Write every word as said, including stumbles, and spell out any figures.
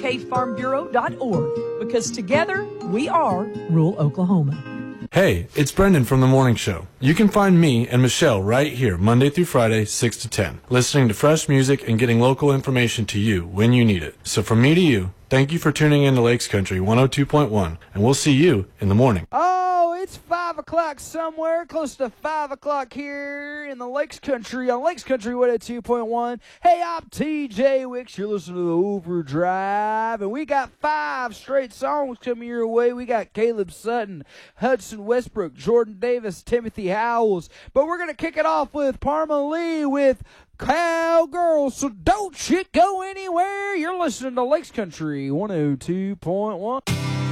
k farm bureau dot org, because together we are rural Oklahoma. Hey, it's Brendan from The Morning Show. You can find me and Michelle right here Monday through Friday, six to ten, listening to fresh music and getting local information to you when you need it. So from me to you, thank you for tuning in to Lakes Country one oh two point one, and we'll see you in the morning. Oh, it's five o'clock somewhere, close to five o'clock here in the Lakes Country on Lakes Country one oh two point one. Hey, I'm T J Wicks. You're listening to the Overdrive, and we got five straight songs coming your way. We got Caleb Sutton, Hudson Westbrook, Jordan Davis, Timothy Howells. But we're going to kick it off with Parma Lee with Cowgirl, so don't you go anywhere. You're listening to Lakes Country one oh two point one.